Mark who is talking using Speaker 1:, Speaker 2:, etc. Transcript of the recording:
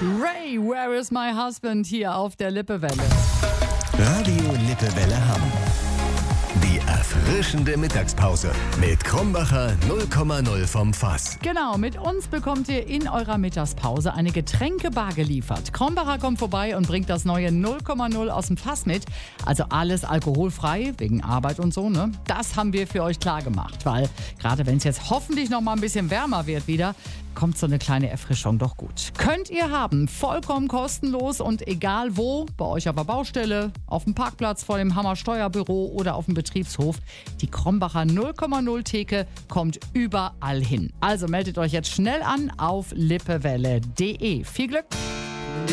Speaker 1: Ray, Where is my husband? Hier auf der Lippewelle.
Speaker 2: Radio Lippewelle Hamm. Die erfrischende Mittagspause mit Krombacher 0,0 vom Fass.
Speaker 1: Genau, mit uns bekommt ihr in eurer Mittagspause eine Getränkebar geliefert. Krombacher kommt vorbei und bringt das neue 0,0 aus dem Fass mit. Also alles alkoholfrei, wegen Arbeit und so, ne? Das haben wir für euch klar gemacht, weil gerade wenn es jetzt hoffentlich noch mal ein bisschen wärmer wird wieder, kommt so eine kleine Erfrischung doch gut. Könnt ihr haben, vollkommen kostenlos und egal wo, bei euch auf der Baustelle, auf dem Parkplatz vor dem Hammer Steuerbüro oder auf dem Betriebshof. Die Krombacher 0,0 Theke kommt überall hin. Also meldet euch jetzt schnell an auf lippewelle.de. Viel Glück!